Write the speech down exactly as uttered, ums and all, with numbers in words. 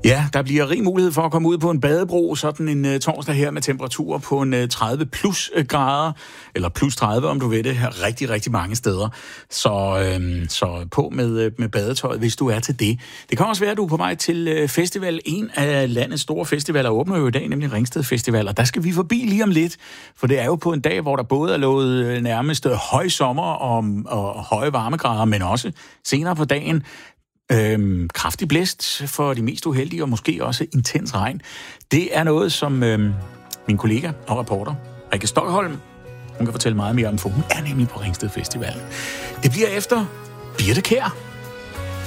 Ja, der bliver rig mulighed for at komme ud på en badebro sådan en uh, torsdag her med temperaturer på en uh, tredive plus uh, grader, eller plus tredive, om du ved det, her rigtig, rigtig mange steder. Så, øhm, så på med, uh, med badetøjet, hvis du er til det. Det kan også være, at du er på vej til uh, festival. En af landets store festivaler åbner jo i dag, nemlig Ringsted Festival, og der skal vi forbi lige om lidt, for det er jo på en dag, hvor der både er lovet uh, nærmest uh, høj sommer og, og høje varmegrader, men også senere på dagen Øhm, kraftig blæst for de mest uheldige, og måske også intens regn. Det er noget, som øhm, min kollega og reporter, Rikke Stokholm, hun kan fortælle meget mere om, for hun er nemlig på Ringsted Festival. Det bliver efter Birthe Kjær.